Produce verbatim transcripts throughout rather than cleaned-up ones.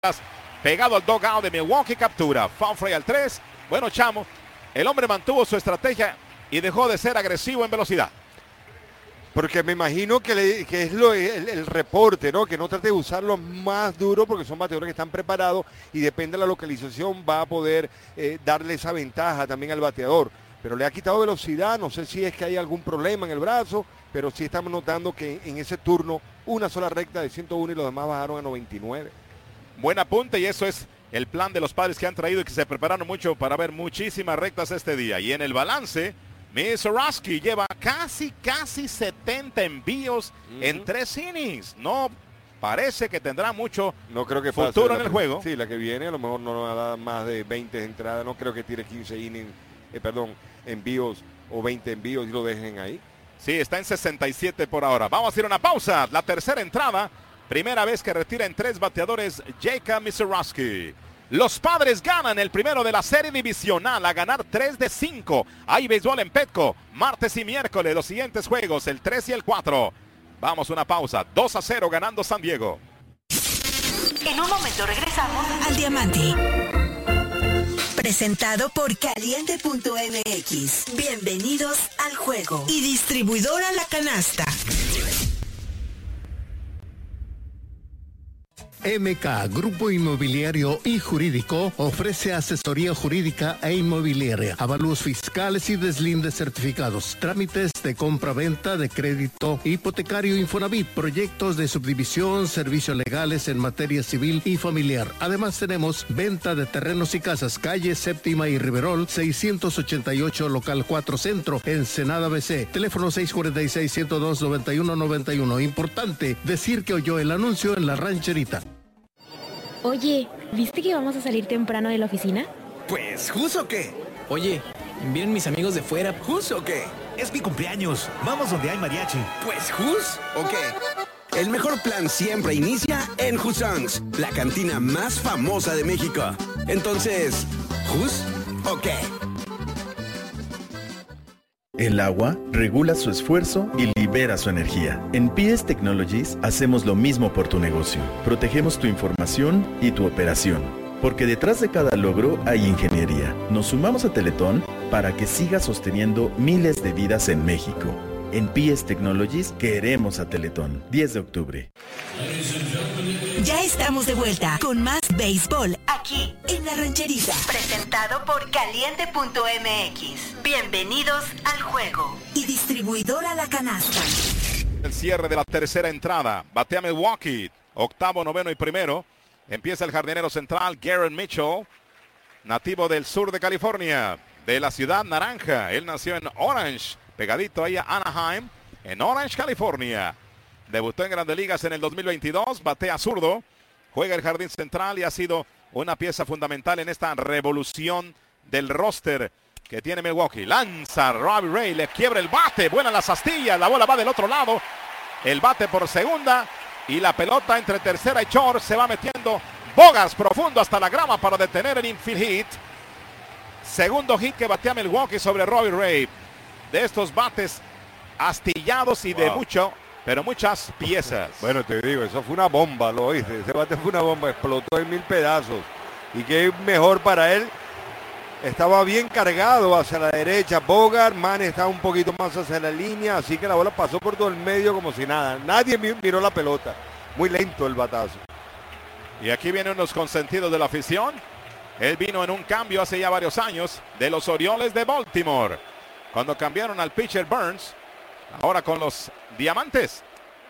Pegado al dugout de Milwaukee, captura. Foul fly al tres. Bueno, chamo, el hombre mantuvo su estrategia y dejó de ser agresivo en velocidad. Porque me imagino que, le, que es lo, el, el reporte, ¿no? Que no trate de usarlo más duro porque son bateadores que están preparados y depende de la localización va a poder eh, darle esa ventaja también al bateador. Pero le ha quitado velocidad, no sé si es que hay algún problema en el brazo, pero sí estamos notando que en ese turno una sola recta de ciento uno y los demás bajaron a noventa y nueve. Buen apunte y eso es el plan de los Padres que han traído y que se prepararon mucho para ver muchísimas rectas este día. Y en el balance, Misiorowski lleva casi, casi setenta envíos uh-huh. en tres innings. No parece que tendrá mucho no creo que futuro en el la, juego. Sí, la que viene a lo mejor no va a dar más de veinte entradas. No creo que tire quince innings, eh, perdón, envíos o veinte envíos y lo dejen ahí. Sí, está en sesenta y siete por ahora. Vamos a hacer una pausa. La tercera entrada. Primera vez que retira en tres bateadores Jacob Misiorowski. Los Padres ganan el primero de la serie divisional a ganar tres de cinco. Hay béisbol en Petco. Martes y miércoles los siguientes juegos, el tres y el cuatro. Vamos a una pausa. dos a cero ganando San Diego. En un momento regresamos al Diamante. Presentado por Caliente punto M X. Bienvenidos al juego. Y distribuidora La Canasta. M K, Grupo Inmobiliario y Jurídico, ofrece asesoría jurídica e inmobiliaria, avalúos fiscales y deslindes certificados, trámites de compra-venta de crédito hipotecario Infonavit, proyectos de subdivisión, servicios legales en materia civil y familiar. Además tenemos venta de terrenos y casas, calle Séptima y Riverol, seiscientos ochenta y ocho, local cuatro Centro, Ensenada B C, teléfono seis cuatro seis, uno cero dos, nueve uno nueve uno. Importante decir que oyó el anuncio en La Rancherita. Oye, ¿viste que vamos a salir temprano de la oficina? Pues, ¿jus o qué? Oye, ¿vienen mis amigos de fuera? ¿Jus o qué? Es mi cumpleaños. Vamos donde hay mariachi. Pues, ¿jus o qué? El mejor plan siempre inicia en Jusons, la cantina más famosa de México. Entonces, ¿jus o qué? El agua regula su esfuerzo y libera su energía. En P S Technologies hacemos lo mismo por tu negocio. Protegemos tu información y tu operación. Porque detrás de cada logro hay ingeniería. Nos sumamos a Teletón para que siga sosteniendo miles de vidas en México. En P S Technologies queremos a Teletón. diez de octubre. Ya estamos de vuelta con más béisbol aquí en La Rancherita. Presentado por Caliente punto M X. Bienvenidos al juego. Y distribuidora La Canasta. El cierre de la tercera entrada. Batea Milwaukee. Octavo, noveno y primero. Empieza el jardinero central Garrett Mitchell. Nativo del sur de California. De la ciudad naranja. Él nació en Orange. Pegadito ahí a Anaheim. En Orange, California. Debutó en Grandes Ligas en el dos mil veintidós, batea zurdo, juega el jardín central y ha sido una pieza fundamental en esta revolución del roster que tiene Milwaukee. Lanza Robbie Ray, le quiebra el bate, buena las astillas, la bola va del otro lado, el bate por segunda y la pelota entre tercera y short se va metiendo Bogas profundo hasta la grama para detener el infield hit. Segundo hit que batea Milwaukee sobre Robbie Ray. De estos bates astillados y de wow. mucho... pero muchas piezas. Bueno, te digo, eso fue una bomba, lo oíste. Ese bate fue una bomba, explotó en mil pedazos. Y qué mejor para él. Estaba bien cargado hacia la derecha. Bogart, Man estaba un poquito más hacia la línea, así que la bola pasó por todo el medio como si nada. Nadie miró la pelota. Muy lento el batazo. Y aquí vienen los consentidos de la afición. Él vino en un cambio hace ya varios años de los Orioles de Baltimore. Cuando cambiaron al pitcher Burns. Ahora con los Diamantes.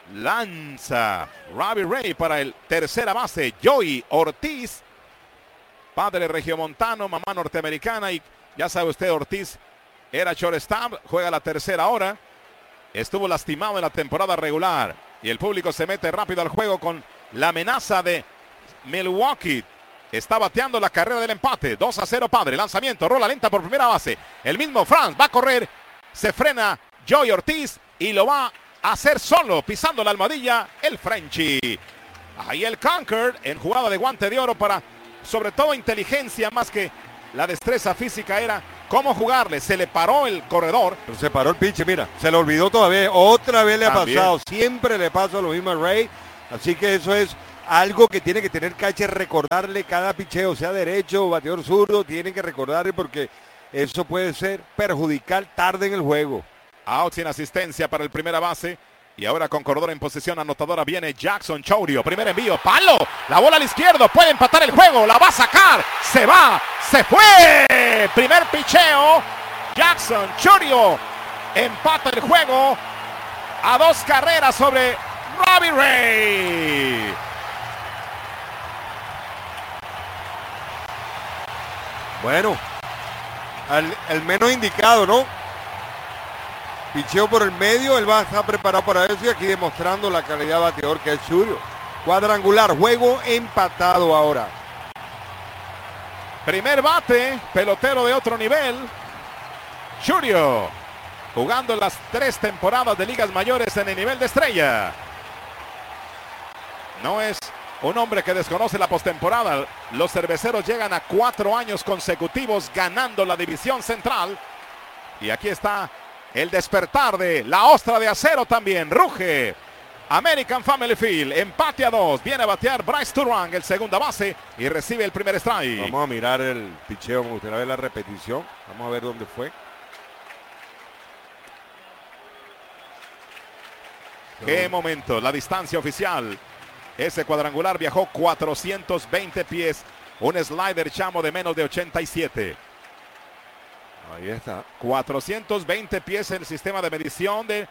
Lanza Robbie Ray para el tercera base. Joey Ortiz. Padre regiomontano, mamá norteamericana. Y ya sabe usted, Ortiz era shortstop. Juega la tercera hora. Estuvo lastimado en la temporada regular. Y el público se mete rápido al juego con la amenaza de Milwaukee. Está bateando la carrera del empate. dos a cero, Padre. Lanzamiento. Rola lenta por primera base. El mismo Franz va a correr. Se frena Joey Ortiz y lo va a hacer solo, pisando la almohadilla, el Frenchie. Ahí el Concord en jugada de guante de oro para, sobre todo, inteligencia más que la destreza física era cómo jugarle. Se le paró el corredor. Se paró el pitch, mira, se le olvidó todavía. Otra vez le ha También. pasado. Siempre le pasa lo mismo a Ray. Así que eso es algo que tiene que tener catcher, recordarle cada picheo, sea derecho o bateador zurdo, tienen que recordarle porque eso puede ser perjudicar tarde en el juego. Out sin asistencia para el primera base. Y ahora con corredor en posición anotadora viene Jackson Chourio. Primer envío, palo. La bola al izquierdo, puede empatar el juego. La va a sacar, se va, se fue. Primer picheo. Jackson Chourio empata el juego a dos carreras sobre Robbie Ray. Bueno, al, el menos indicado, ¿no? Picheo por el medio, él va a estar preparado para eso y aquí demostrando la calidad de bateador que es Chourio. Cuadrangular, juego empatado ahora. Primer bate, pelotero de otro nivel. Chourio, jugando las tres temporadas de ligas mayores en el nivel de estrella. No es un hombre que desconoce la postemporada. Los cerveceros llegan a cuatro años consecutivos ganando la división central. Y aquí está el despertar de la ostra de acero también. Ruge American Family Field. Empate a dos. Viene a batear Bryce Turang, el segunda base, y recibe el primer strike. Vamos a mirar el picheo. Me gustaría ver la repetición. Vamos a ver dónde fue. Qué momento. La distancia oficial. Ese cuadrangular viajó cuatrocientos veinte pies. Un slider chamo de menos de ochenta y siete. Ahí está. cuatrocientos veinte pies en el sistema de medición de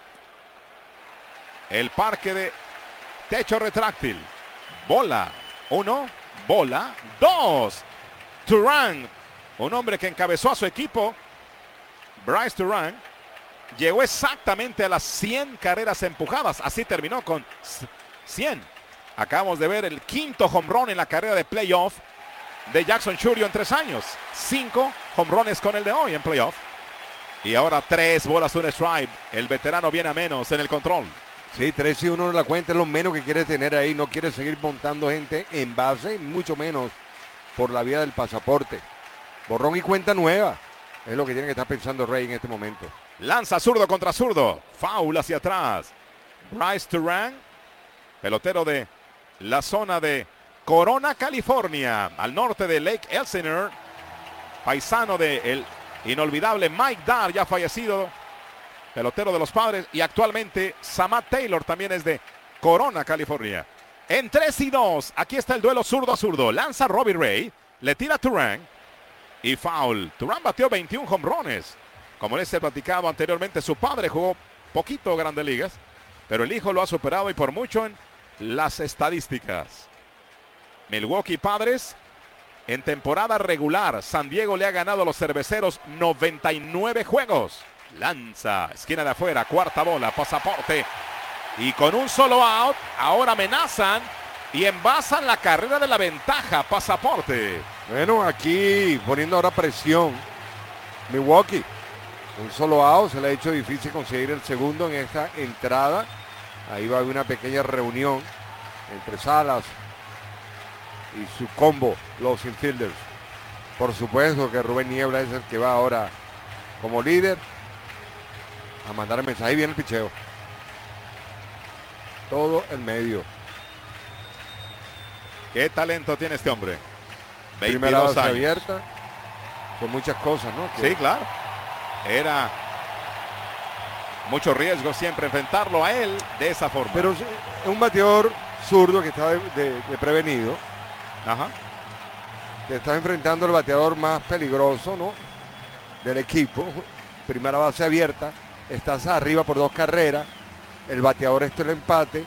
el parque de techo retráctil. Bola. Uno. Bola. Dos. Turang. Un hombre que encabezó a su equipo. Bryce Turang. Llegó exactamente a las cien carreras empujadas. Así terminó con cien. Acabamos de ver el quinto home run en la carrera de playoff de Jackson Chourio en tres años. Cinco home runs con el de hoy en playoff. Y ahora tres bolas, un strike. El veterano viene a menos en el control. Sí, tres y uno en la cuenta es lo menos que quiere tener ahí. No quiere seguir montando gente en base, mucho menos por la vía del pasaporte. Borrón y cuenta nueva. Es lo que tiene que estar pensando Ray en este momento. Lanza zurdo contra zurdo. Foul hacia atrás. Bryce Turang, pelotero de la zona de Corona, California, al norte de Lake Elsinore, paisano del inolvidable Mike Dar, ya fallecido, pelotero de los Padres, y actualmente Samad Taylor también es de Corona, California. En tres y dos, aquí está el duelo zurdo a zurdo. Lanza Robbie Ray, le tira Turang y foul. Turang batió veintiún home runs. Como les he platicado anteriormente, su padre jugó poquito Grandes Ligas, pero el hijo lo ha superado y por mucho en las estadísticas. Milwaukee Padres en temporada regular. San Diego le ha ganado a los cerveceros noventa y nueve juegos. Lanza, esquina de afuera, cuarta bola, pasaporte. Y con un solo out, ahora amenazan y envasan la carrera de la ventaja, pasaporte. Bueno, aquí poniendo ahora presión Milwaukee. Un solo out, se le ha hecho difícil conseguir el segundo en esta entrada. Ahí va a haber una pequeña reunión entre Salas y su combo, los infielders. Por supuesto que Rubén Niebla es el que va ahora como líder a mandar el mensaje. Ahí viene el picheo. Todo el medio. Qué talento tiene este hombre. Primera base abierta. Son muchas cosas, ¿no? Que... Sí, claro. Era mucho riesgo siempre enfrentarlo a él de esa forma. Pero es un bateador zurdo que está de, de, de prevenido. Ajá. Te está enfrentando el bateador más peligroso, ¿no? Del equipo. Primera base abierta. Estás arriba por dos carreras. El bateador esto el empate.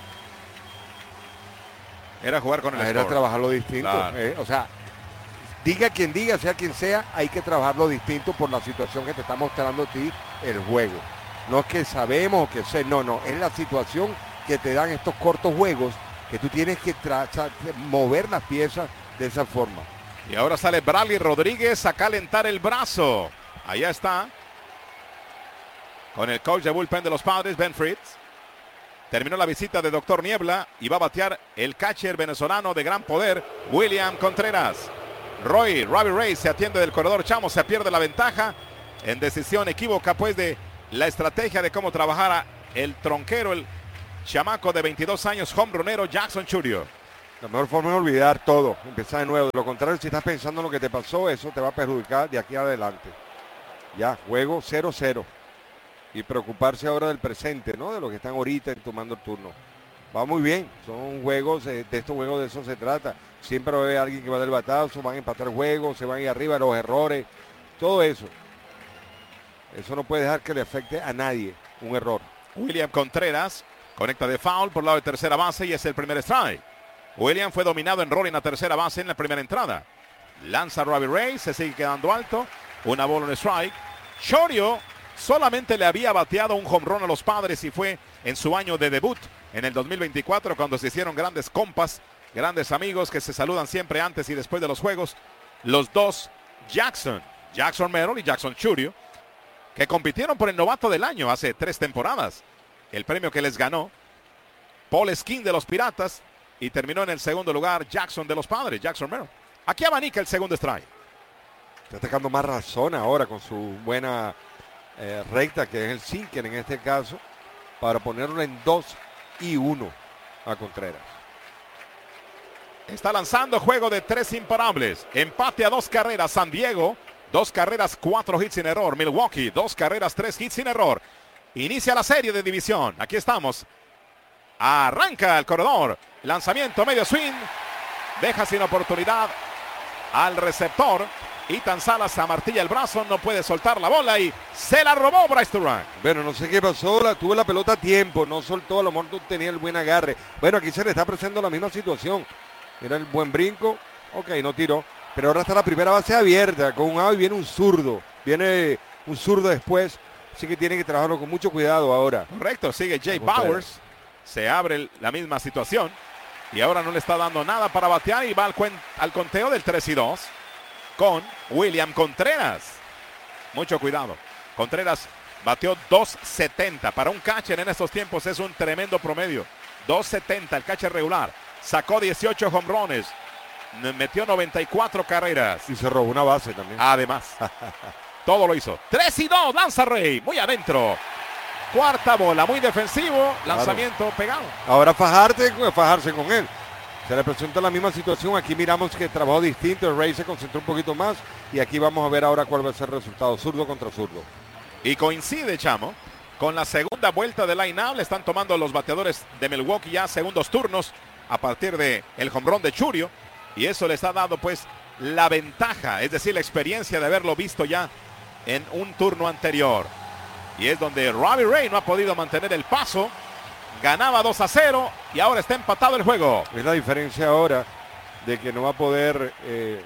Era jugar con el Era score. trabajarlo distinto. Claro. Eh, o sea, diga quien diga, sea quien sea, hay que trabajarlo distinto por la situación que te está mostrando a ti el juego. No es que sabemos que sé, no, no, es la situación que te dan estos cortos juegos que tú tienes que mover las piezas de esa forma. Y ahora sale Bradley Rodríguez a calentar el brazo. Allá está. Con el coach de bullpen de los Padres, Ben Fritz. Terminó la visita de Doctor Niebla y va a batear el catcher venezolano de gran poder, William Contreras. Roy, Robbie Ray se atiende del corredor chamo, se pierde la ventaja en decisión equívoca pues de la estrategia de cómo trabajara el tronquero, el chamaco de veintidós años, home runero Jackson Chourio. La mejor forma es olvidar todo, empezar de nuevo. De lo contrario, si estás pensando en lo que te pasó, eso te va a perjudicar de aquí adelante. Ya, juego cero cero. Y preocuparse ahora del presente, ¿no? De lo que están ahorita tomando el turno. Va muy bien, son juegos, eh, de estos juegos de eso se trata. Siempre va a haber alguien que va del batazo, van a empatar juegos, se van a ir arriba, los errores, todo eso. Eso no puede dejar que le afecte a nadie, un error. William Contreras conecta de foul por lado de tercera base y es el primer strike. William fue dominado en rol en la tercera base en la primera entrada. Lanza Robbie Ray, se sigue quedando alto. Una bola, un strike. Chourio solamente le había bateado un home run a los Padres y fue en su año de debut en el dos mil veinticuatro cuando se hicieron grandes compas, grandes amigos que se saludan siempre antes y después de los juegos. Los dos Jackson, Jackson Merrill y Jackson Chourio, que compitieron por el novato del año hace tres temporadas. El premio que les ganó Paul Skin de los Piratas y terminó en el segundo lugar Jackson de los Padres, Jackson Merrill. Aquí abanica el segundo strike. Está atacando más razón ahora con su buena eh, recta, que es el sinker en este caso, para ponerlo en dos y uno a Contreras. Está lanzando juego de tres imparables. Empate a dos carreras. San Diego, dos carreras, cuatro hits sin error. Milwaukee, dos carreras, tres hits sin error. Inicia la serie de división. Aquí estamos. Arranca el corredor. Lanzamiento, medio swing. Deja sin oportunidad al receptor. Ethan Salas amartilla el brazo, no puede soltar la bola y se la robó Bryce Turang. Bueno, no sé qué pasó, la, tuvo la pelota a tiempo, no soltó, a lo mejor tenía el buen agarre. Bueno, aquí se le está presentando la misma situación. Era el buen brinco, ok, no tiró. Pero ahora está la primera base abierta, con un out y viene un zurdo. Viene un zurdo después, así que tiene que trabajarlo con mucho cuidado ahora. Correcto, sigue Jay Bowers. Se abre el, la misma situación. Y ahora no le está dando nada para batear y va al, cuen, al conteo del tres y dos. Con William Contreras. Mucho cuidado. Contreras bateó dos setenta. Para un catcher en estos tiempos es un tremendo promedio. dos setenta el catcher regular. Sacó dieciocho home runs. Metió noventa y cuatro carreras. Y se robó una base también. Además. Todo lo hizo. tres y dos. Lanza Rey. Muy adentro. Cuarta bola. Muy defensivo. Lanzamiento claro. Pegado. Ahora fajarse, fajarse con él. Se le presenta la misma situación. Aquí miramos que trabajó distinto. El Ray se concentró un poquito más. Y aquí vamos a ver ahora cuál va a ser el resultado. Zurdo contra zurdo. Y coincide, Chamo, con la segunda vuelta de line-up. Le están tomando los bateadores de Milwaukee ya segundos turnos a partir del home run de Chourio. Y eso les ha dado pues la ventaja. Es decir, la experiencia de haberlo visto ya en un turno anterior. Y es donde Robbie Ray no ha podido mantener el paso. Ganaba dos a cero y ahora está empatado el juego. Es la diferencia ahora de que no va a poder eh,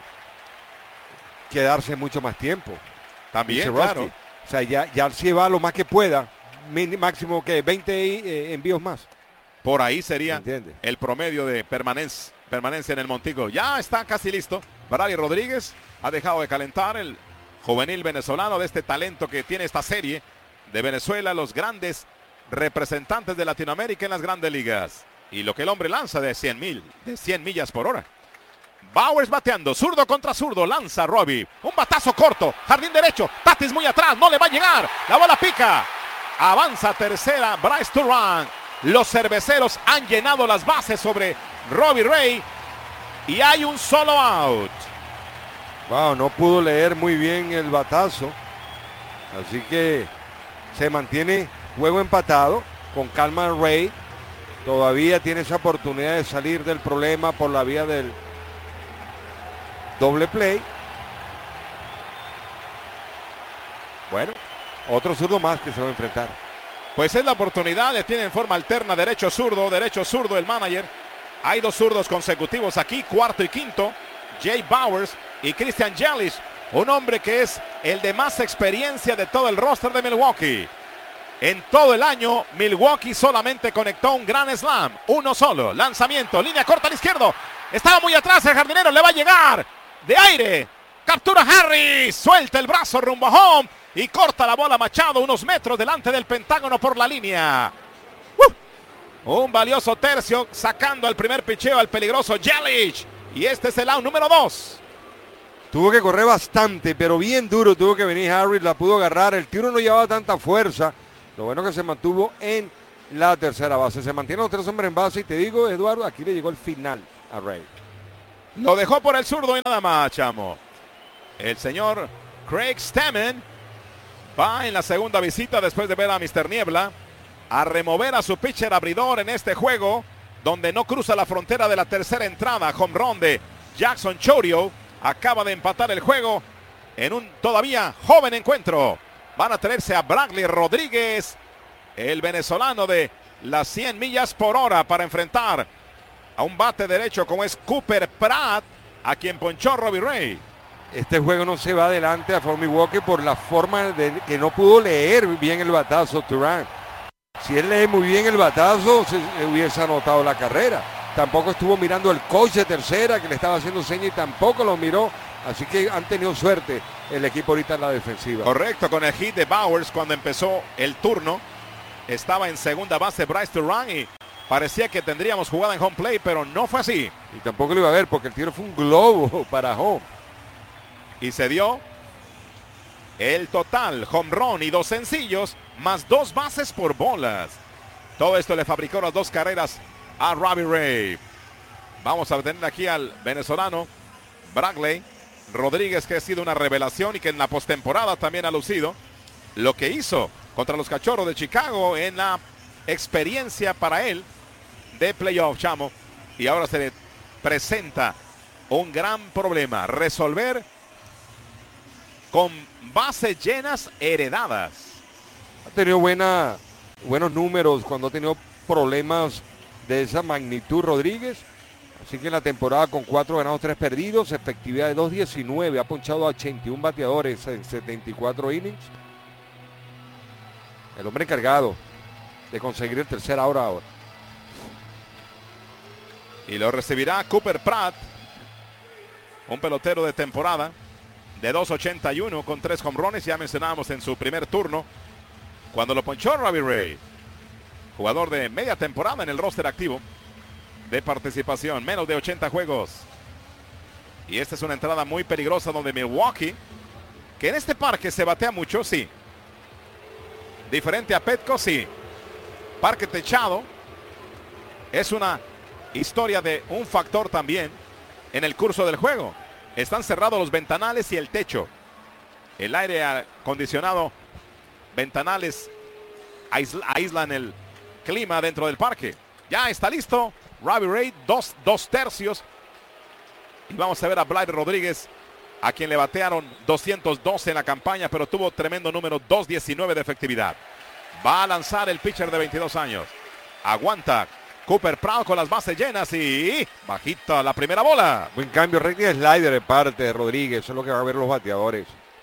quedarse mucho más tiempo. También, claro. O sea, ya, ya se va lo más que pueda. Máximo que veinte eh, envíos más. Por ahí sería el promedio de permanencia, permanencia en el Montico. Ya está casi listo. Bradley Rodríguez ha dejado de calentar, el juvenil venezolano de este talento que tiene esta serie de Venezuela, los grandes representantes de Latinoamérica en las grandes ligas. Y lo que el hombre lanza de cien mil, de cien millas por hora. Bowers bateando, zurdo contra zurdo, lanza Robbie. Un batazo corto, jardín derecho, Tatis muy atrás, no le va a llegar. La bola pica. Avanza tercera, Bryce Turang. Los cerveceros han llenado las bases sobre Robbie Ray. Y hay un solo out. Wow, no pudo leer muy bien el batazo. Así que se mantiene juego empatado, con calma Ray. Todavía tiene esa oportunidad de salir del problema por la vía del doble play. Bueno, otro zurdo más que se va a enfrentar. Pues es la oportunidad, le tiene en forma alterna derecho-zurdo, derecho-zurdo el manager. Hay dos zurdos consecutivos aquí, cuarto y quinto. Jay Bowers y Christian Yelich, un hombre que es el de más experiencia de todo el roster de Milwaukee. En todo el año, Milwaukee solamente conectó un gran slam. Uno solo. Lanzamiento. Línea corta al izquierdo. Estaba muy atrás el jardinero. Le va a llegar. De aire. Captura Harris. Suelta el brazo rumbo a home. Y corta la bola Machado unos metros delante del Pentágono por la línea. ¡Uh! Un valioso tercio sacando al primer picheo al peligroso Yelich. Y este es el out número dos. Tuvo que correr bastante, pero bien duro tuvo que venir Harris. La pudo agarrar. El tiro no llevaba tanta fuerza. Lo bueno que se mantuvo en la tercera base. Se mantienen los tres hombres en base y te digo, Eduardo, aquí le llegó el final. a Ray. Lo dejó por el zurdo y nada más, chamo. El señor Craig Stammen va en la segunda visita después de ver a mister Niebla a remover a su pitcher abridor en este juego donde no cruza la frontera de la tercera entrada. Home run de Jackson Chourio acaba de empatar el juego en un todavía joven encuentro. Van a traerse a Bradley Rodríguez, el venezolano de las cien millas por hora, para enfrentar a un bate derecho como es Cooper Pratt, a quien ponchó Robbie Ray. Este juego no se va adelante a for Milwaukee por la forma de que no pudo leer bien el batazo Turán. Si él lee muy bien el batazo, se hubiese anotado la carrera. Tampoco estuvo mirando el coach de tercera que le estaba haciendo seña y tampoco lo miró. Así que han tenido suerte el equipo ahorita en la defensiva. Correcto, con el hit de Bowers cuando empezó el turno. Estaba en segunda base Bryce Turán y parecía que tendríamos jugada en home plate, pero no fue así. Y tampoco lo iba a ver porque el tiro fue un globo para home. Y se dio el total, home run y dos sencillos, más dos bases por bolas. Todo esto le fabricó las dos carreras a Robbie Ray. Vamos a tener aquí al venezolano Bradley Rodríguez, que ha sido una revelación y que en la postemporada también ha lucido lo que hizo contra los Cachorros de Chicago en la experiencia para él de playoff, chamo. Y ahora se le presenta un gran problema, resolver con bases llenas heredadas. Ha tenido buena, buenos números cuando ha tenido problemas de esa magnitud Rodríguez. Así que en la temporada con cuatro ganados, tres perdidos, efectividad de dos diecinueve, ha ponchado a ochenta y uno bateadores en setenta y cuatro innings. El hombre encargado de conseguir el tercer out ahora. Y lo recibirá Cooper Pratt, un pelotero de temporada de dos ochenta y uno con tres home runs. Ya mencionábamos en su primer turno cuando lo ponchó Robbie Ray. Jugador de media temporada en el roster activo de participación, menos de ochenta juegos. Y esta es una entrada muy peligrosa donde Milwaukee, que en este parque se batea mucho, sí. Diferente a Petco, sí. Parque techado. Es una historia de un factor también en el curso del juego. Están cerrados los ventanales y el techo. El aire acondicionado, ventanales aíslan el clima dentro del parque. Ya está listo Robbie Ray, dos, dos tercios. Y vamos a ver a Blythe Rodríguez, a quien le batearon doscientos doce en la campaña, pero tuvo tremendo número, dos diecinueve de efectividad. Va a lanzar el pitcher de veintidós años. Aguanta Cooper Pratt con las bases llenas y bajita la primera bola. Buen cambio, recta y slider de parte de Rodríguez. Eso es lo que van a ver los bateadores.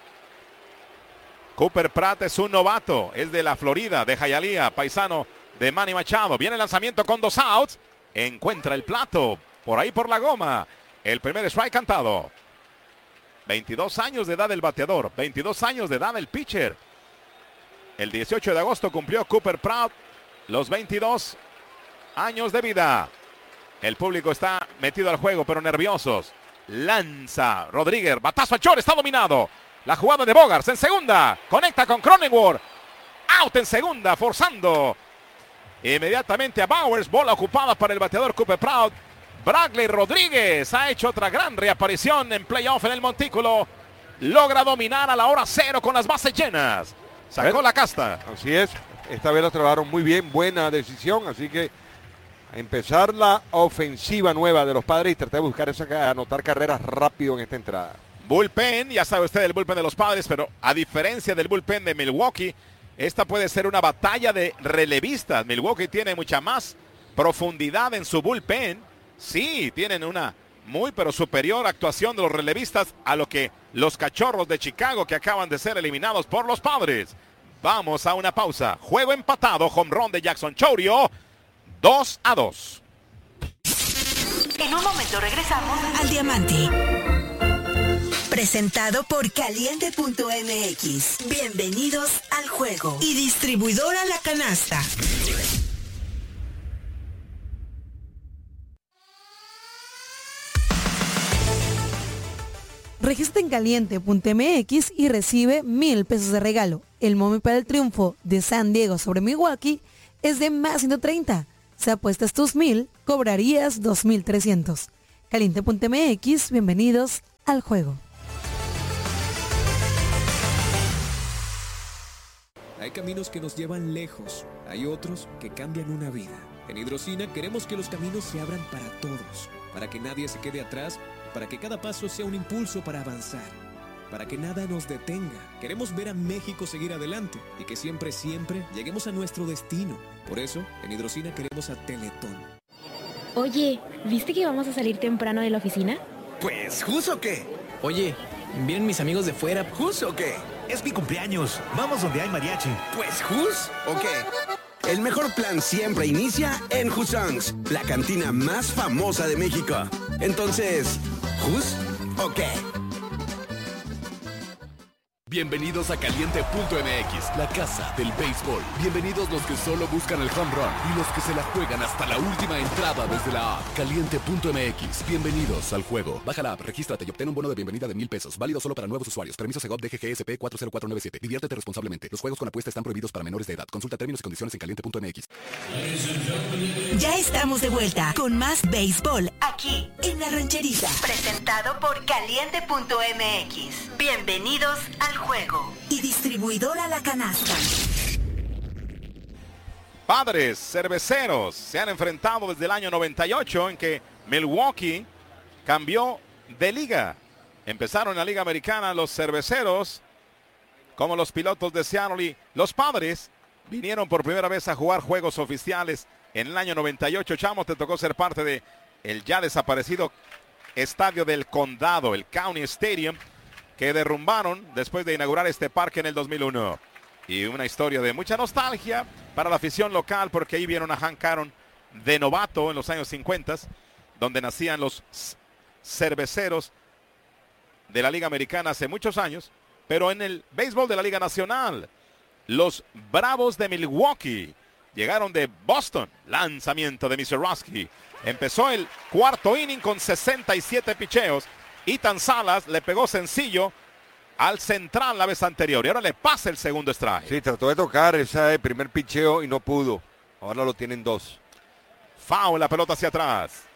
Cooper Pratt es un novato, es de la Florida, de Hialeah, paisano de Manny Machado. Viene el lanzamiento con dos outs. Encuentra el plato por ahí por la goma. El primer strike cantado. veintidós años de edad el bateador, veintidós años de edad el pitcher. El dieciocho de agosto cumplió Cooper Pratt los veintidós años de vida. El público está metido al juego, pero nerviosos. Lanza Rodríguez, batazo al short, está dominado. La jugada de Bogaerts en segunda, conecta con Cronenworth. Out en segunda, forzando inmediatamente a Bowers. Bola ocupada para el bateador Cooper Pratt. Bradley Rodríguez ha hecho otra gran reaparición en playoff en el montículo. Logra dominar a la hora cero con las bases llenas. Sacó la casta. Así es. Esta vez lo trabajaron muy bien. Buena decisión. Así que a empezar la ofensiva nueva de los Padres y tratar de buscar esa, anotar carreras rápido en esta entrada. Bullpen. Ya sabe usted el bullpen de los Padres, pero a diferencia del bullpen de Milwaukee, esta puede ser una batalla de relevistas. Milwaukee tiene mucha más profundidad en su bullpen. Sí, tienen una muy pero superior actuación de los relevistas a lo que los Cachorros de Chicago, que acaban de ser eliminados por los Padres. Vamos a una pausa. Juego empatado, home run de Jackson Chourio. dos a dos. En un momento regresamos al Diamante. Presentado por Caliente punto M X. Bienvenidos al juego. Y distribuidora La Canasta. Regístrate en Caliente punto M X y recibe mil pesos de regalo. El momio para el triunfo de San Diego sobre Milwaukee es de más ciento treinta. Si apuestas tus mil, cobrarías dos mil trescientos. Caliente punto M X, bienvenidos al juego. Hay caminos que nos llevan lejos, hay otros que cambian una vida. En Hidrocina queremos que los caminos se abran para todos, para que nadie se quede atrás, para que cada paso sea un impulso para avanzar, para que nada nos detenga. Queremos ver a México seguir adelante y que siempre, siempre lleguemos a nuestro destino. Por eso, en Hidrocina queremos a Teletón. Oye, ¿viste que vamos a salir temprano de la oficina? Pues, ¿jus o qué? Oye, ¿vienen mis amigos de fuera? ¿Jus o qué? Es mi cumpleaños. Vamos donde hay mariachi. Pues, ¿jus o qué? El mejor plan siempre inicia en Husongs, la cantina más famosa de México. Entonces, ¿jus o qué? Bienvenidos a Caliente punto M X, la casa del béisbol. Bienvenidos los que solo buscan el home run y los que se la juegan hasta la última entrada desde la app. Caliente punto M X, bienvenidos al juego. Baja la app, regístrate y obtén un bono de bienvenida de mil pesos. Válido solo para nuevos usuarios. Permiso Segov D G G S P cuatro cero cuatro nueve siete. Diviértete responsablemente. Los juegos con apuesta están prohibidos para menores de edad. Consulta términos y condiciones en Caliente punto M X. Ya estamos de vuelta con más béisbol aquí en La Rancherita. Presentado por Caliente punto M X. Bienvenidos al juego. Y distribuidora La Canasta. Padres cerveceros se han enfrentado desde el año noventa y ocho, en que Milwaukee cambió de liga. Empezaron en la Liga Americana los cerveceros, como los Pilotos de Seattle, y los Padres vinieron por primera vez a jugar juegos oficiales en el año noventa y ocho. Chamo, te tocó ser parte de el ya desaparecido Estadio del Condado, el County Stadium, que derrumbaron después de inaugurar este parque en el dos mil uno. Y una historia de mucha nostalgia para la afición local, porque ahí vieron a Hank Aaron de novato en los años cincuenta, donde nacían los cerveceros de la Liga Americana hace muchos años. Pero en el béisbol de la Liga Nacional, los Bravos de Milwaukee llegaron de Boston. Lanzamiento de mister Roski. Empezó el cuarto inning con sesenta y siete picheos. Ethan Salas le pegó sencillo al central la vez anterior y ahora le pasa el segundo strike. Sí, trató de tocar ese primer picheo y no pudo. Ahora lo tienen dos. Foul, la pelota hacia atrás.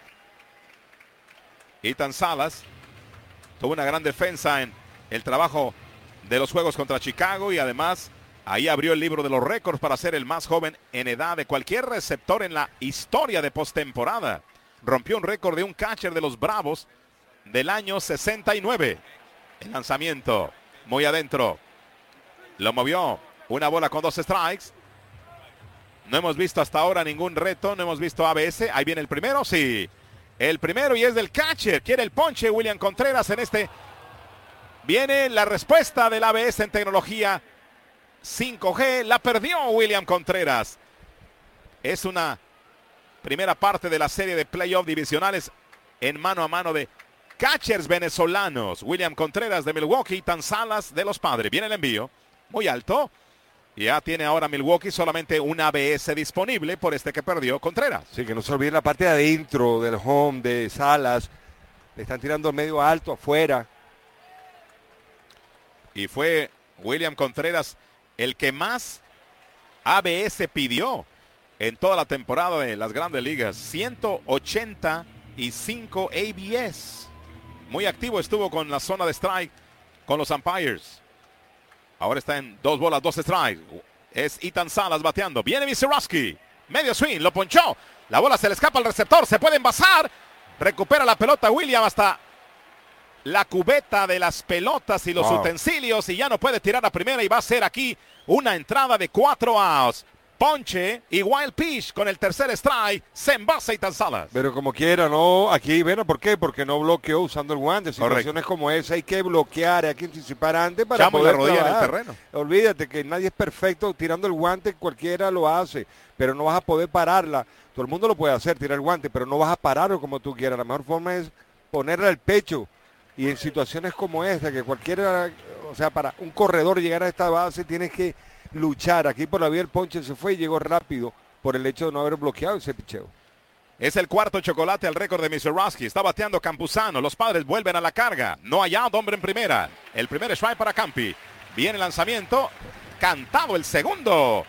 Ethan Salas tuvo una gran defensa en el trabajo de los juegos contra Chicago y además ahí abrió el libro de los récords para ser el más joven en edad de cualquier receptor en la historia de postemporada. Rompió un récord de un catcher de los Bravos del año sesenta y nueve. El lanzamiento muy adentro. Lo movió. Una bola con dos strikes. No hemos visto hasta ahora ningún reto. No hemos visto A B S. Ahí viene el primero. Sí. El primero y es del catcher. Quiere el ponche William Contreras en este. Viene la respuesta del A B S en tecnología cinco G. La perdió William Contreras. Es una primera parte de la serie de playoff divisionales en mano a mano de catchers venezolanos. William Contreras de Milwaukee, Ethan Salas de los Padres. Viene el envío, muy alto. Ya tiene ahora Milwaukee solamente un A B S disponible por este que perdió Contreras. Sí, que no se olviden la parte de adentro del home de Salas. Le están tirando medio alto afuera. Y fue William Contreras el que más A B S pidió en toda la temporada de las Grandes Ligas. ciento ochenta y cinco A B S. Muy activo estuvo con la zona de strike con los umpires. Ahora está en dos bolas, dos strikes. Es Ethan Salas bateando. Viene mister Roski. Medio swing, lo ponchó. La bola se le escapa al receptor. Se puede envasar. Recupera la pelota William hasta la cubeta de las pelotas y los wow. utensilios. Y ya no puede tirar a primera. Y va a ser aquí una entrada de cuatro outs. Ponche y wild pitch con el tercer strike. Se envasa Ethan Salas. Pero como quiera, no. Aquí, bueno, ¿por qué? Porque no bloqueó usando el guante. Situaciones Correcto. Como esa hay que bloquear, hay que anticipar antes para Chamo poder la rodilla trabajar. En el terreno. Olvídate que nadie es perfecto. Tirando el guante cualquiera lo hace, pero no vas a poder pararla. Todo el mundo lo puede hacer, tirar el guante, pero no vas a pararlo como tú quieras. La mejor forma es ponerle al pecho. Y en situaciones como esta, que cualquiera, o sea, para un corredor llegar a esta base tienes que luchar. Aquí por la vía el ponche se fue y llegó rápido por el hecho de no haber bloqueado ese picheo. Es el cuarto chocolate al récord de mister Roski. Está bateando Campuzano. Los Padres vuelven a la carga. No hay out, hombre en primera. El primer strike para Campi. Viene el lanzamiento. Cantado el segundo.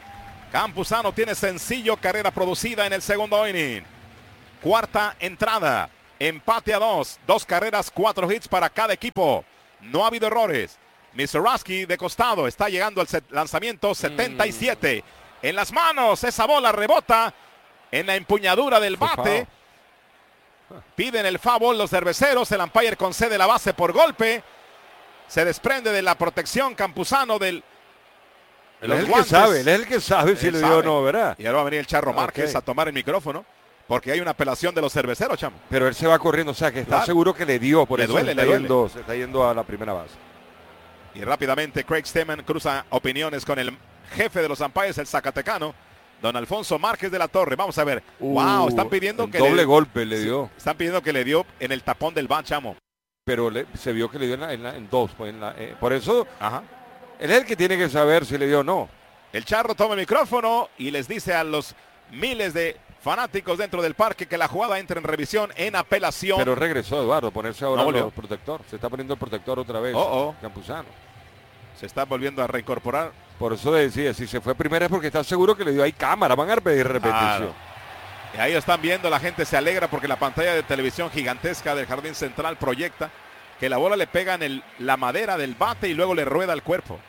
Campuzano tiene sencillo, carrera producida en el segundo inning. Cuarta entrada. Empate a dos. Dos carreras, cuatro hits para cada equipo. No ha habido errores. Misiorowski de costado está llegando al lanzamiento setenta y siete. Mm. En las manos, esa bola rebota en la empuñadura del bate. Piden el foul los cerveceros. El umpire concede la base por golpe. Se desprende de la protección Campuzano del... Él es el que sabe, él es el que sabe si le dio o no, ¿verdad? Y ahora va a venir el Charro Okay. Márquez a tomar el micrófono. Porque hay una apelación de los cerveceros, chamo. Pero él se va corriendo, o sea que está Claro. seguro que le dio, por Le eso duele, se, está le duele. yendo, se está yendo a la primera base. Y rápidamente Craig Stemmen cruza opiniones con el jefe de los umpires, el zacatecano, don Alfonso Márquez de la Torre. Vamos a ver. Uh, wow, están pidiendo que doble le, golpe le dio. Sí, están pidiendo que le dio en el tapón del bat, chamo. Pero le, se vio que le dio en, la, en, la, en dos. Pues en la, eh, por eso, Ajá. él es el que tiene que saber si le dio o no. El Charro toma el micrófono y les dice a los miles de fanáticos dentro del parque que la jugada entra en revisión, en apelación. Pero regresó Eduardo, ponerse ahora No el volvió. protector. Se está poniendo el protector otra vez. Oh, oh. Campuzano. Se está volviendo a reincorporar. Por eso decía, si se fue primero es porque está seguro que le dio ahí cámara. Van a pedir repetición. Claro. Y ahí están viendo, la gente se alegra porque la pantalla de televisión gigantesca del jardín central proyecta que la bola le pega en el, la madera del bate y luego le rueda el cuerpo.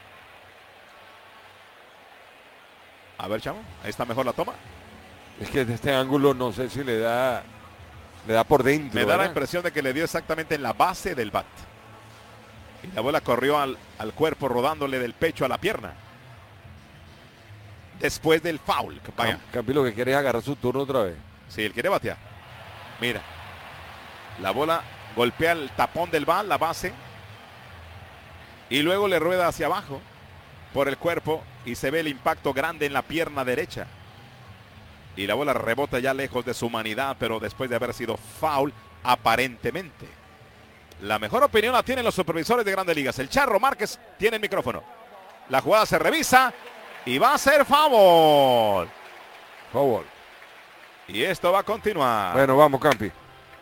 A ver, chamo, ahí está mejor la toma. Es que de este ángulo no sé si le da le da por dentro. Me da la ¿verdad? impresión de que le dio exactamente en la base del bat. Y la bola corrió al, al cuerpo rodándole del pecho a la pierna. Después del foul. Vaya. Campi lo que quiere es agarrar su turno otra vez. Sí, él quiere batear. Mira. La bola golpea el tapón del bat, la base. Y luego le rueda hacia abajo por el cuerpo y se ve el impacto grande en la pierna derecha. Y la bola rebota ya lejos de su humanidad, pero después de haber sido foul, aparentemente. La mejor opinión la tienen los supervisores de Grandes Ligas. El Charro Márquez tiene el micrófono. La jugada se revisa y va a ser foul. Foul. Y esto va a continuar. Bueno, vamos, Campi.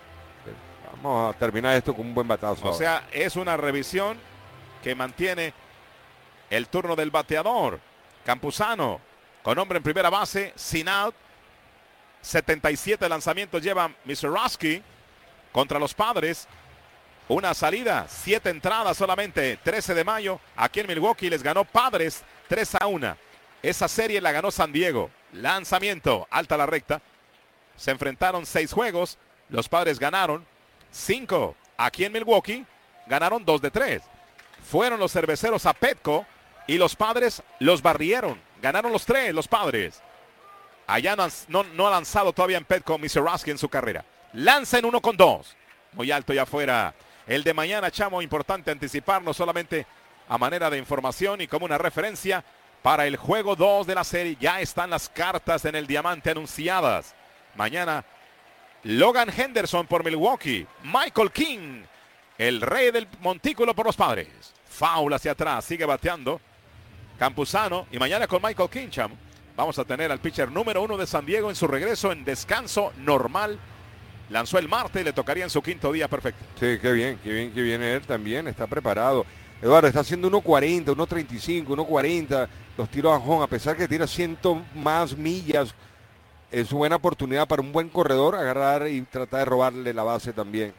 Vamos a terminar esto con un buen batazo. O ahora. sea, es una revisión que mantiene el turno del bateador. Campuzano, con hombre en primera base, sin out. setenta y siete lanzamientos lleva Misiorowski contra los Padres. Una salida, siete entradas solamente. trece de mayo, aquí en Milwaukee les ganó Padres tres a uno. Esa serie la ganó San Diego. Lanzamiento, alta la recta. Se enfrentaron seis juegos. Los Padres ganaron cinco. Aquí en Milwaukee ganaron dos de tres. Fueron los cerveceros a Petco y los Padres los barrieron. Ganaron los tres, los Padres. Allá no, no, no ha lanzado todavía en Petco Misiorowski en su carrera. Lanza en uno con dos. Muy alto y afuera. El de mañana, chamo, importante anticiparnos solamente a manera de información y como una referencia para el juego dos de la serie. Ya están las cartas en el diamante anunciadas. Mañana, Logan Henderson por Milwaukee. Michael King, el rey del montículo por los Padres. Foul hacia atrás, sigue bateando Campuzano. Y mañana con Michael King, chamo, vamos a tener al pitcher número uno de San Diego en su regreso en descanso normal. Lanzó el martes y le tocaría en su quinto día perfecto. Sí, qué bien, qué bien que viene él también, está preparado. Eduardo está haciendo uno cuarenta, uno treinta y cinco, uno cuarenta, los tiros a home, a pesar que tira ciento más millas. Es buena oportunidad para un buen corredor agarrar y tratar de robarle la base también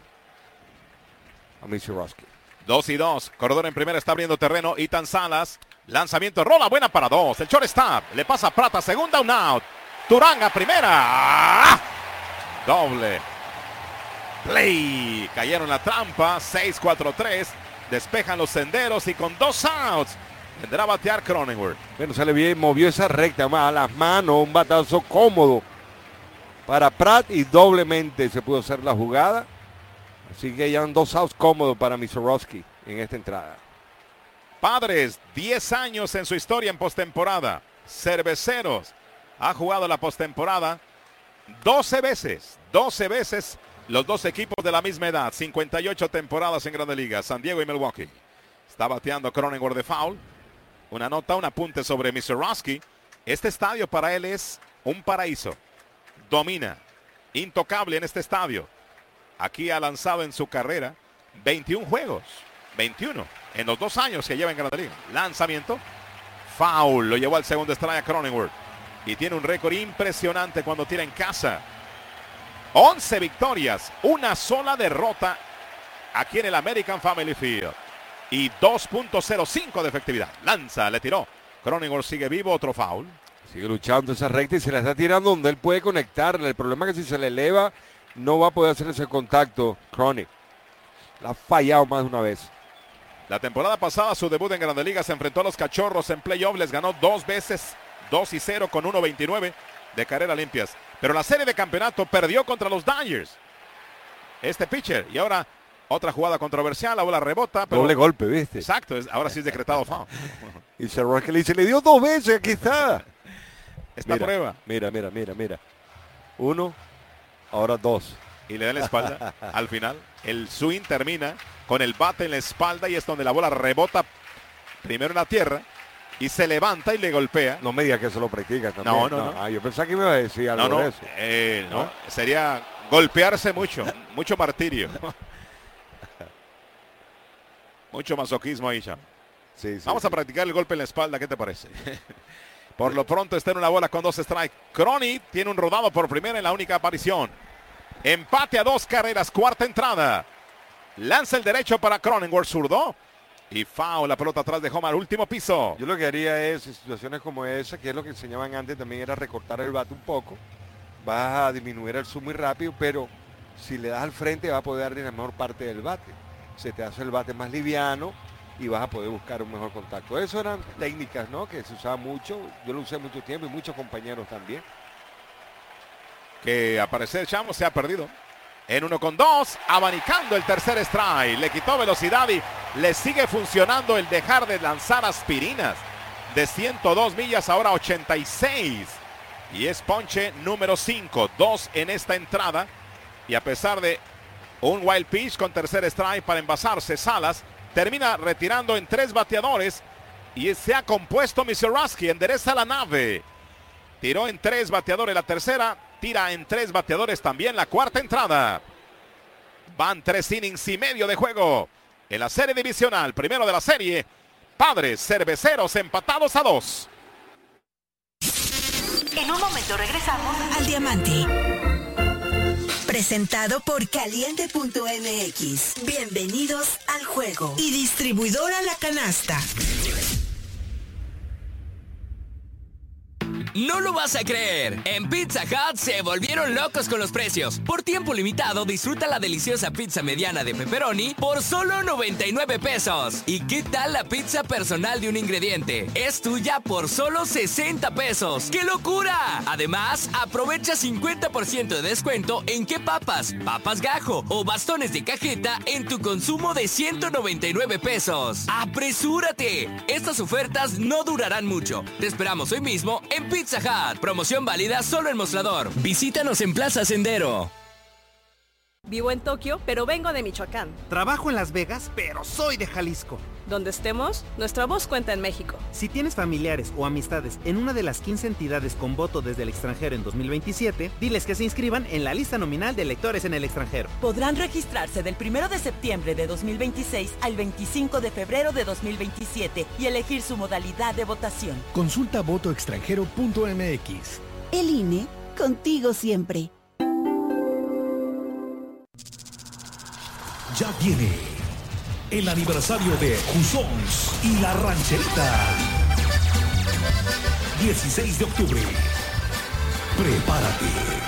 a Misiorowski. Dos y dos, corredor en primera está abriendo terreno, Ethan Salas. Lanzamiento, rola buena para dos. El shortstop le pasa a Prata, segunda, un out. Turán a primera. ¡Ah! Doble play. Cayeron en la trampa. seis cuatro tres. Despejan los senderos y con dos outs vendrá a batear Cronenworth. Bueno, sale bien, movió esa recta a las manos, un batazo cómodo para Pratt y doblemente se pudo hacer la jugada. Así que ya han dos outs cómodos para Misiorowski en esta entrada. Padres, diez años en su historia en postemporada. Cerveceros ha jugado la postemporada doce veces. doce veces los dos equipos de la misma edad. cincuenta y ocho temporadas en Grandes Ligas. San Diego y Milwaukee. Está bateando Cronenworth de foul. Una nota, un apunte sobre Misiorowski. Este estadio para él es un paraíso. Domina. Intocable en este estadio. Aquí ha lanzado en su carrera veintiún juegos. veintiuno. En los dos años que lleva en Grandes Ligas. Lanzamiento. Foul. Lo llevó al segundo strike a Cronenworth. Y tiene un récord impresionante cuando tira en casa. once victorias, una sola derrota aquí en el American Family Field. Y dos punto cero cinco de efectividad. Lanza, le tiró. Cronenworth sigue vivo, otro foul. Sigue luchando esa recta y se la está tirando donde él puede conectarla. El problema es que si se le eleva, no va a poder hacer ese contacto. Cronic la ha fallado más de una vez. La temporada pasada, su debut en Grandes Ligas, se enfrentó a los Cachorros en playoff. Les ganó dos veces, dos y cero con uno veintinueve de carreras limpias. Pero la serie de campeonato perdió contra los Dodgers. Este pitcher. Y ahora otra jugada controversial, la bola rebota. Pero... doble golpe, ¿viste? Exacto, es, ahora sí es decretado foul. Y cerró que le dice, le dio dos veces, aquí está. Esta mira, prueba. Mira, mira, mira, mira. Uno, ahora dos. Y le da la espalda al final. El swing termina con el bate en la espalda y es donde la bola rebota primero en la tierra y se levanta y le golpea. No me digas que eso lo practica también. No, no, no. no. Ah, yo pensaba que me iba a decir algo no, no, de eso. Eh, no, ¿no? Sería golpearse mucho, mucho martirio. Mucho masoquismo ahí, Cham. Sí, sí, Vamos sí. a practicar el golpe en la espalda, ¿qué te parece? Por lo pronto está en una bola con dos strikes. Crony tiene un rodado por primera en la única aparición. Empate a dos carreras, cuarta entrada. Lanza el derecho para Cronenworth, zurdo. Y foul, la pelota atrás de home al último piso. Yo lo que haría es, en situaciones como esa, que es lo que enseñaban antes, también era recortar el bate un poco. Vas a disminuir el zoom muy rápido, pero si le das al frente va a poder darle la mejor parte del bate. Se te hace el bate más liviano y vas a poder buscar un mejor contacto. Eso eran técnicas, ¿no? Que se usaban mucho. Yo lo usé mucho tiempo y muchos compañeros también. Que a parecer Chamo se ha perdido. En uno con dos, abanicando el tercer strike. Le quitó velocidad y le sigue funcionando el dejar de lanzar aspirinas. De ciento dos millas, ahora ochenta y seis. Y es ponche número cinco. Dos en esta entrada. Y a pesar de un wild pitch con tercer strike para envasarse, Salas termina retirando en tres bateadores. Y se ha compuesto Misiorowski. Endereza la nave. Tiró en tres bateadores la tercera. Tira en tres bateadores también la cuarta entrada. Van tres innings y medio de juego en la serie divisional. Primero de la serie. Padres Cerveceros empatados a dos. En un momento regresamos al Diamante. Presentado por Caliente punto M X. Bienvenidos al juego. Y distribuidora La Canasta. No lo vas a creer. En Pizza Hut se volvieron locos con los precios. Por tiempo limitado, disfruta la deliciosa pizza mediana de pepperoni por solo noventa y nueve pesos. ¿Y qué tal la pizza personal de un ingrediente? Es tuya por solo sesenta pesos. ¡Qué locura! Además, aprovecha cincuenta por ciento de descuento en qué papas, papas gajo o bastones de cajeta en tu consumo de ciento noventa y nueve pesos. ¡Apresúrate! Estas ofertas no durarán mucho. Te esperamos hoy mismo en Pizza Pizza Hut. Promoción válida solo en Mostrador. Visítanos en Plaza Sendero. Vivo en Tokio, pero vengo de Michoacán. Trabajo en Las Vegas, pero soy de Jalisco. Donde estemos, nuestra voz cuenta en México. Si tienes familiares o amistades en una de las quince entidades con voto desde el extranjero en dos mil veintisiete, diles que se inscriban en la lista nominal de electores en el extranjero. Podrán registrarse del primero de septiembre de dos mil veintiséis al veinticinco de febrero de dos mil veintisiete y elegir su modalidad de votación. Consulta voto extranjero punto m x. El I N E, contigo siempre. Ya viene el aniversario de Jusons y la Rancherita. dieciséis de octubre. Prepárate.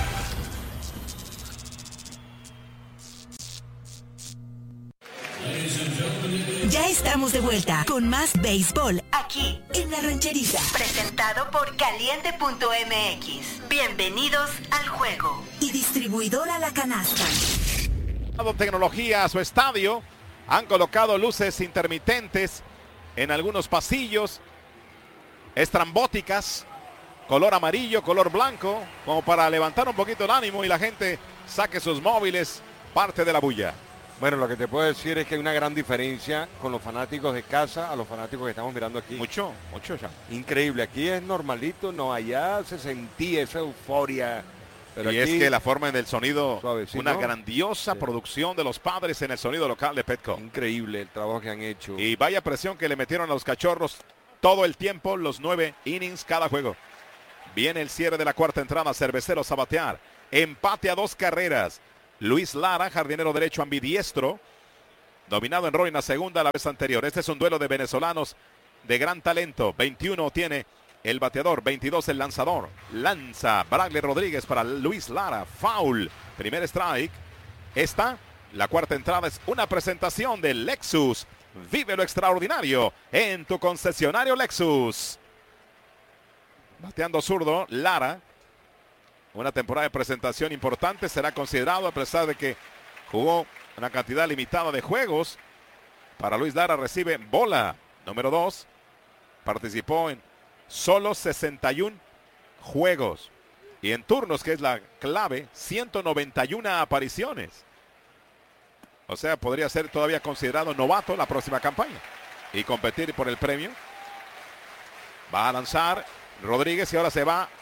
Ya estamos de vuelta con más béisbol aquí en La Rancherita. Presentado por Caliente punto M X. Bienvenidos al juego. Y distribuidora La Canasta. Tecnología a su estadio. Han colocado luces intermitentes en algunos pasillos, estrambóticas, color amarillo, color blanco, como para levantar un poquito el ánimo y la gente saque sus móviles, parte de la bulla. Bueno, lo que te puedo decir es que hay una gran diferencia con los fanáticos de casa a los fanáticos que estamos mirando aquí. Mucho, mucho ya. Increíble, aquí es normalito, no, allá se sentía esa euforia. Pero y aquí, es que la forma en el sonido, suavecito, una ¿no? grandiosa sí. producción de los Padres en el sonido local de Petco. Increíble el trabajo que han hecho. Y vaya presión que le metieron a los Cachorros todo el tiempo, los nueve innings cada juego. Viene el cierre de la cuarta entrada, Cerveceros a batear. Empate a dos carreras. Luis Lara, jardinero derecho ambidiestro, dominado en Roy en la segunda la vez anterior. Este es un duelo de venezolanos de gran talento. veintiuno tiene el bateador, veintidós el lanzador. Lanza Bradley Rodríguez para Luis Lara. Foul. Primer strike. Esta, la cuarta entrada, es una presentación de Lexus. Vive lo extraordinario en tu concesionario Lexus. Bateando zurdo, Lara. Una temporada de presentación importante. Será considerado a pesar de que jugó una cantidad limitada de juegos. Para Luis Lara recibe bola número dos. Participó en solo sesenta y uno juegos. Y en turnos, que es la clave, ciento noventa y una apariciones. O sea, podría ser todavía considerado novato la próxima campaña. Y competir por el premio. Va a lanzar Rodríguez y ahora se va.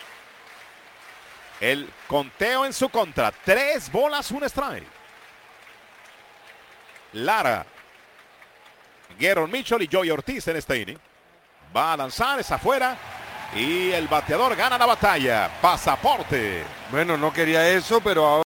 El conteo en su contra. Tres bolas, un strike. Lara, Gerald Mitchell y Joey Ortiz en este inning. Va a lanzar, es afuera. Y el bateador gana la batalla. Pasaporte. Bueno, no quería eso, pero ahora